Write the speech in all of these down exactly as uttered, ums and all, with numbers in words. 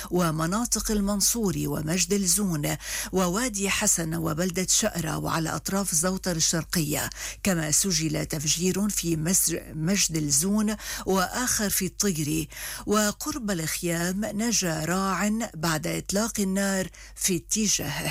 ومناطق المنصوري ومجد الزون ووادي حسن وبلدة شقرة وعلى أطراف زوطر الشرقية. كما سجل تفجير في مجد الزون وآخر في الطيري. وقرب الخيام نجا راع بعد إطلاق النار في اتجاهه.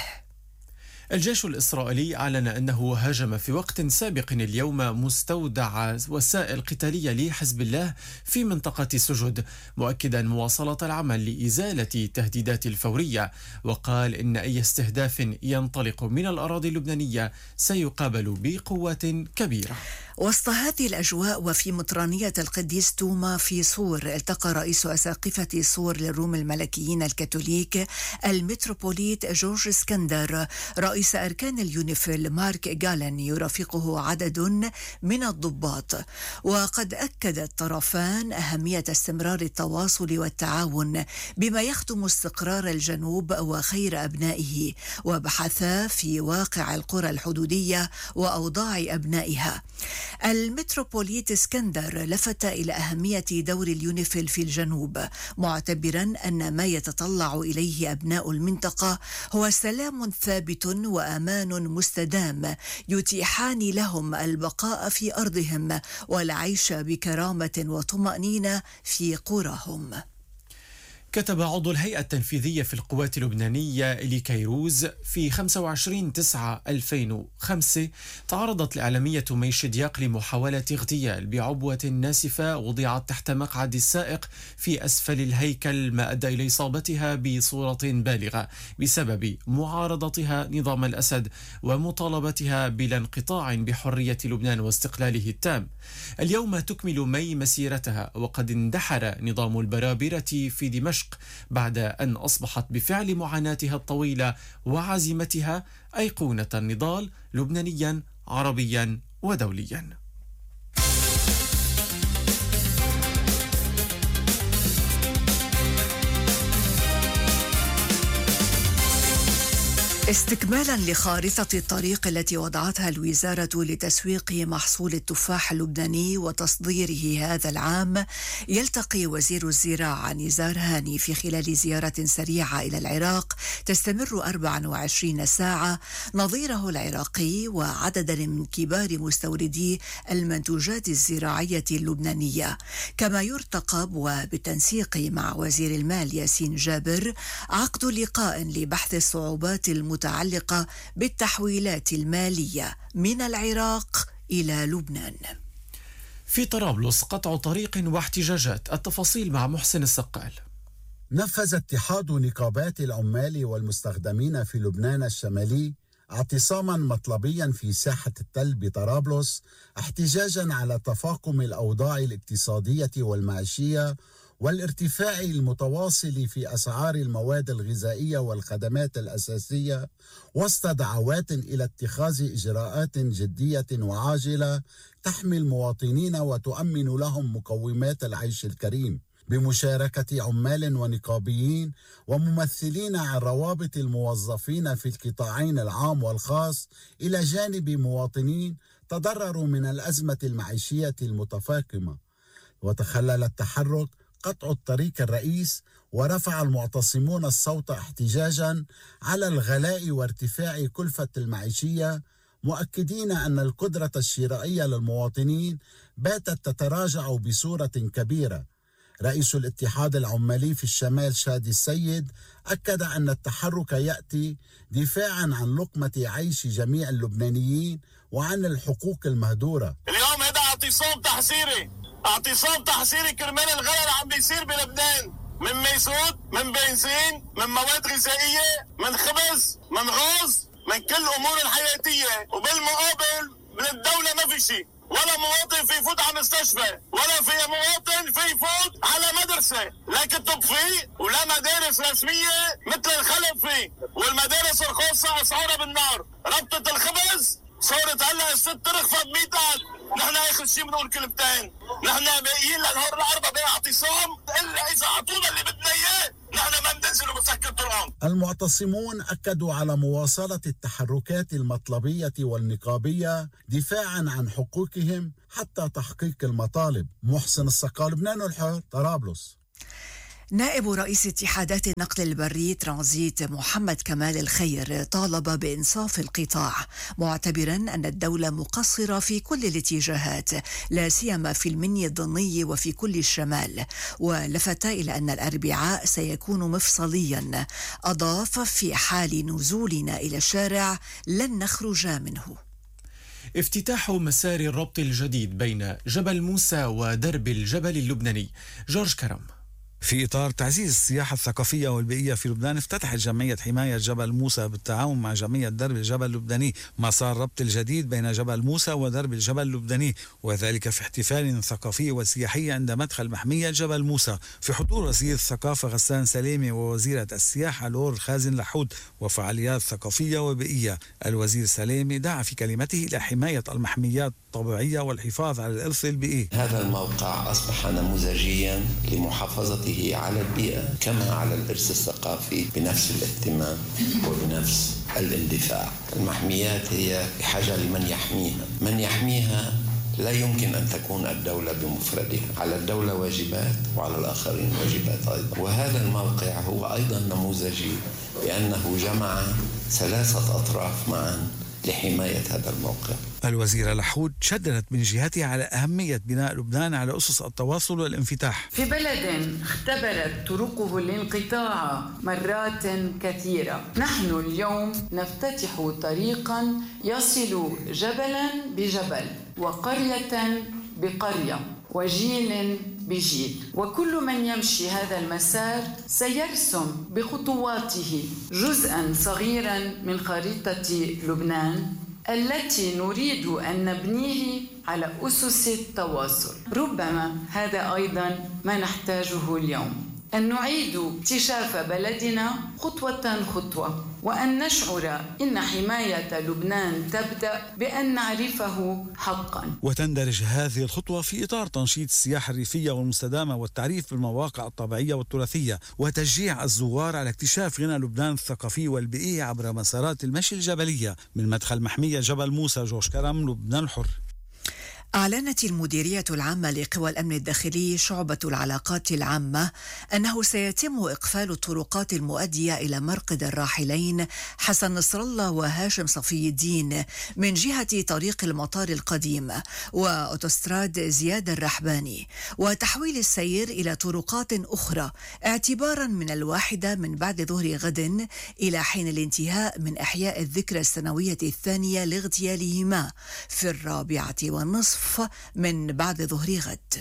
الجيش الإسرائيلي أعلن أنه هاجم في وقت سابق اليوم مستودع وسائل قتالية لحزب الله في منطقة سجد، مؤكدا مواصلة العمل لإزالة التهديدات الفورية، وقال إن أي استهداف ينطلق من الأراضي اللبنانية سيقابل بقوات كبيرة. وسط هذه الأجواء وفي مطرانية القديس توما في صور، التقى رئيس أساقفة صور للروم الملكيين الكاثوليك المتروبوليت جورج اسكندر رئيس أركان اليونيفيل مارك جالن، يرافقه عدد من الضباط. وقد أكد الطرفان أهمية استمرار التواصل والتعاون بما يخدم استقرار الجنوب وخير أبنائه، وبحثا في واقع القرى الحدودية وأوضاع أبنائها. المتروبوليت اسكندر لفت إلى أهمية دور اليونيفيل في الجنوب، معتبرا أن ما يتطلع إليه أبناء المنطقة هو سلام ثابت وأمان مستدام يتيحان لهم البقاء في أرضهم والعيش بكرامة وطمأنينة في قراهم. كتب عضو الهيئة التنفيذية في القوات اللبنانية إلي كيروز في خمسة وعشرين تسعة ألفين وخمسة تعرضت الإعلامية مي شدياق لمحاولة اغتيال بعبوة ناسفة وضعت تحت مقعد السائق في أسفل الهيكل، ما أدى إلى إصابتها بصورة بالغة بسبب معارضتها نظام الأسد ومطالبتها بلا انقطاع بحرية لبنان واستقلاله التام. اليوم تكمل مي مسيرتها، وقد اندحر نظام البرابرة في دمشق بعد أن أصبحت بفعل معاناتها الطويلة وعزيمتها أيقونة النضال لبنانيا عربيا ودوليا. استكمالا لخارطة الطريق التي وضعتها الوزارة لتسويق محصول التفاح اللبناني وتصديره هذا العام، يلتقي وزير الزراعة نزار هاني في خلال زيارة سريعة إلى العراق تستمر أربع وعشرين ساعة نظيره العراقي وعددا من كبار مستوردي المنتوجات الزراعية اللبنانية. كما يرتقب وبالتنسيق مع وزير المال ياسين جابر عقد لقاء لبحث الصعوبات المتعلقة بالتحويلات المالية من العراق إلى لبنان. في طرابلس قطع طريق واحتجاجات، التفاصيل مع محسن السقال. نفذ اتحاد نقابات العمال والمستخدمين في لبنان الشمالي اعتصاما مطلبيا في ساحة التل بطرابلس احتجاجا على تفاقم الأوضاع الاقتصادية والمعيشية والارتفاع المتواصل في أسعار المواد الغذائية والخدمات الأساسية، وسط دعوات إلى اتخاذ إجراءات جدية وعاجلة تحمي المواطنين وتؤمن لهم مقومات العيش الكريم، بمشاركة عمال ونقابيين وممثلين عن روابط الموظفين في القطاعين العام والخاص، إلى جانب مواطنين تضرروا من الأزمة المعيشية المتفاقمة. وتخلل التحرك قطع الطريق الرئيس، ورفع المعتصمون الصوت احتجاجا على الغلاء وارتفاع كلفة المعيشية، مؤكدين أن القدرة الشرائية للمواطنين باتت تتراجع بصورة كبيرة. رئيس الاتحاد العمالي في الشمال شادي السيد أكد أن التحرك يأتي دفاعا عن لقمة عيش جميع اللبنانيين وعن الحقوق المهدورة. اليوم هذا اعتصام تحذيري، اعتصام تحذيري كرمال الغلاء اللي عم بيصير بلبنان، من ميزوت، من بنزين، من مواد غذائية، من خبز، من رز، من كل الأمور الحياتية. وبالمقابل من الدولة ما في شيء، ولا مواطن في يفوت على مستشفى، ولا في مواطن في يفوت على مدرسة، لا كتب فيه ولا مدارس رسمية مثل الخلف فيه، والمدارس الخاصة أسعارها بالنار. ربطة الخبز صارت هلا الست ترخص بمئة ألف. نحن آخر شيء بنقول كلمتين، نحن باقيين لنهار الأربعاء باعتصام إلا إذا أعطونا اللي بدنا إياه، نحن ما بننزل وبنسكر طرقان. المعتصمون أكدوا على مواصلة التحركات المطلبية والنقابية دفاعا عن حقوقهم حتى تحقيق المطالب. محسن السقال، لبنان الحر، طرابلس. نائب رئيس اتحادات النقل البري ترانزيت محمد كمال الخير طالب بإنصاف القطاع، معتبرا أن الدولة مقصرة في كل الاتجاهات، لا سيما في المني الضمني وفي كل الشمال، ولفت إلى أن الأربعاء سيكون مفصليا. أضاف: في حال نزولنا إلى الشارع لن نخرج منه. افتتاح مسار الربط الجديد بين جبل موسى ودرب الجبل اللبناني. جورج كرم. في إطار تعزيز السياحة الثقافية والبيئية في لبنان، افتتحت جمعية حماية جبل موسى بالتعاون مع جمعية درب الجبل اللبناني مسار ربط الجديد بين جبل موسى ودرب الجبل اللبناني، وذلك في احتفال ثقافي وسياحي عند مدخل محمية جبل موسى في حضور وزير الثقافة غسان سليمي ووزيرة السياحة لور خازن لحود وفعاليات ثقافية وبيئية. الوزير سليمي دعا في كلمته إلى حماية المحميات الطبيعية والحفاظ على الإرث البيئي. هذا الموقع أصبح نموذجيا لمحافظته على البيئة كما على الإرث الثقافي بنفس الاهتمام وبنفس الاندفاع. المحميات هي بحاجة لمن يحميها، من يحميها لا يمكن أن تكون الدولة بمفردها، على الدولة واجبات وعلى الآخرين واجبات أيضا. وهذا الموقع هو أيضا نموذجي لأنه جمع ثلاثة أطراف معا لحماية هذا الموقع. الوزيرة لحود شددت من جهتها على أهمية بناء لبنان على أسس التواصل والانفتاح. في بلد اختبرت طرقه الانقطاع مرات كثيرة، نحن اليوم نفتتح طريقا يصل جبلا بجبل وقرية بقرية وجيل بجيل، وكل من يمشي هذا المسار سيرسم بخطواته جزءا صغيرا من خريطة لبنان التي نريد أن نبنيه على أسس التواصل. ربما هذا أيضا ما نحتاجه اليوم، أن نعيد اكتشاف بلدنا خطوة خطوة، وأن نشعر إن حماية لبنان تبدأ بأن نعرفه حقا. وتندرج هذه الخطوة في إطار تنشيط السياحة الريفية والمستدامة والتعريف بالمواقع الطبيعية والتراثية وتشجيع الزوار على اكتشاف غنى لبنان الثقافي والبيئي عبر مسارات المشي الجبلية. من مدخل محمية جبل موسى، جورج كرم، لبنان الحر. أعلنت المديرية العامة لقوى الأمن الداخلي شعبة العلاقات العامة أنه سيتم إقفال الطرقات المؤدية إلى مرقد الراحلين حسن نصر الله وهاشم صفي الدين من جهة طريق المطار القديم وأوتوستراد زياد الرحباني، وتحويل السير إلى طرقات أخرى اعتبارا من الواحدة من بعد ظهر غد إلى حين الانتهاء من إحياء الذكرى السنوية الثانية لاغتيالهما في الرابعة والنصف من بعد ظهر غد.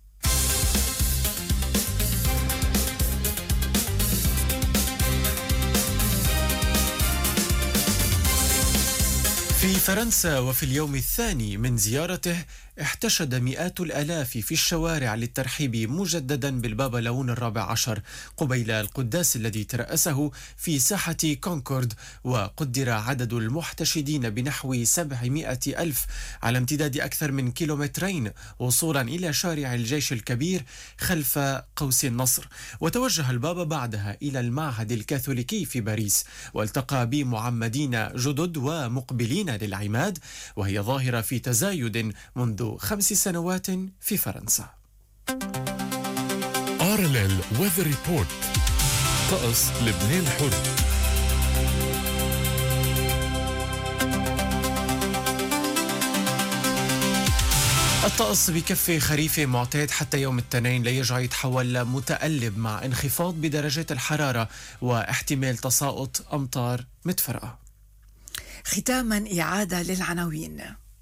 في فرنسا وفي اليوم الثاني من زيارته احتشد مئات الآلاف في الشوارع للترحيب مجددا بالبابا لون الرابع عشر قبيل القداس الذي ترأسه في ساحة كونكورد، وقدر عدد المحتشدين بنحو سبعمائة ألف على امتداد أكثر من كيلومترين وصولا إلى شارع الجيش الكبير خلف قوس النصر. وتوجه البابا بعدها إلى المعهد الكاثوليكي في باريس والتقى بمعمدين جدد ومقبلين للعماد، وهي ظاهرة في تزايد منذ خمس سنوات في فرنسا. آرلل ويذر ريبورت، طقس لبنان الحر. الطقس بكفي خريفي معتاد حتى يوم الاثنين ليرجع يتحول متقلب مع انخفاض بدرجات الحرارة واحتمال تساقط أمطار متفرقة. ختاما إعادة للعناوين.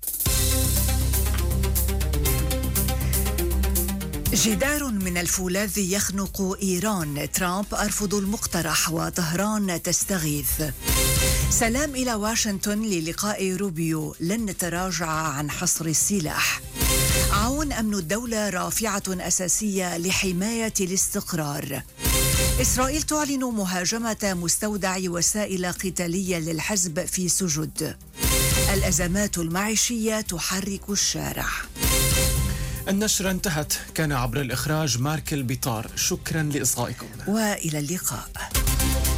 جدار من الفولاذ يخنق إيران، ترامب أرفض المقترح وطهران تستغيث. سلام إلى واشنطن للقاء روبيو، لن نتراجع عن حصر السلاح. عون أمن الدولة رافعة أساسية لحماية الاستقرار. إسرائيل تعلن مهاجمة مستودع وسائل قتالية للحزب في سجد. الأزمات المعيشية تحرك الشارع. النشرة انتهت. كان عبر الإخراج مارك البطار. شكرا لإصغائكم وإلى اللقاء.